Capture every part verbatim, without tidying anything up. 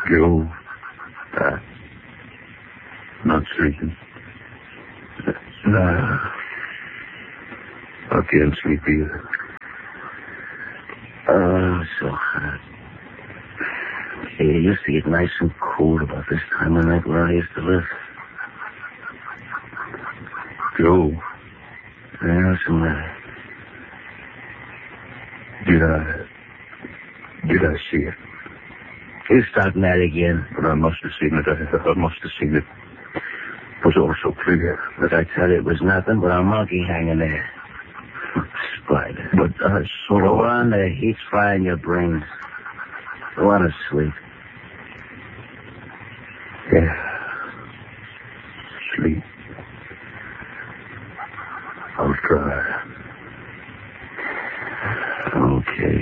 Joe. Uh, not sleeping. Nah. I can't sleep either. Oh, so hot. Hey, it used to get nice and cool about this time of night where I used to live. Joe. Yeah, what's the matter? Did I... Did I see it? You starting that again? But I must have seen it. I, I must have seen it. It was all so clear. But I tell you, it was nothing but a monkey hanging there. Spider. But I saw... Go on, the heat's frying your brains. Go on to sleep. Yeah. Sleep. I'll try. Okay.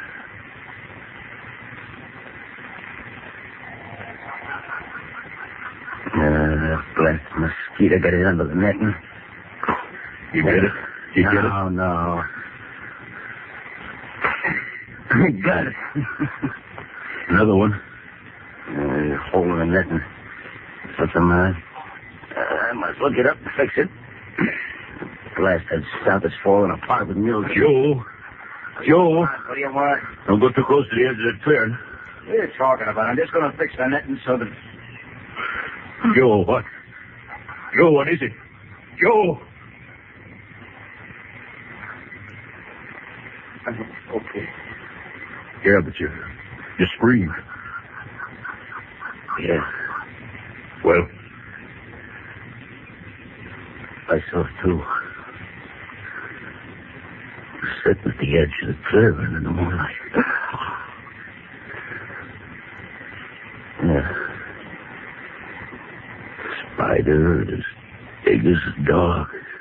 Uh, that black mosquito got it under the netting. You get it? You get it? No, no. I got it. Another one? Uh, hole in the netting. What's the matter? Uh, I might as well get up and fix it. Blasted stuff is falling apart with milk. Joe. Joe. What do you want? Don't go too close to the edge of that clearing. What are you talking about? I'm just going to fix the netting so that... Joe, what? Joe, what is it? Joe! Okay. Yeah, but you... You screamed. Yeah. Well? I saw too. Sitting at the edge of the clearing in the moonlight. Yeah. Spider as big as a dog.